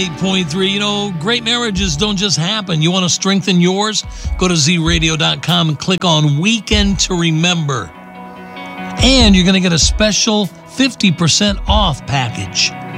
8.3, great marriages don't just happen. You want to strengthen yours? Go to zradio.com and click on Weekend to Remember. And you're going to get a special 50% off package.